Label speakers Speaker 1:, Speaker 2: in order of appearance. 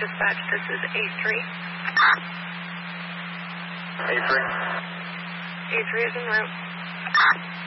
Speaker 1: Dispatch, this is A3.
Speaker 2: A3?
Speaker 1: A3 is en route.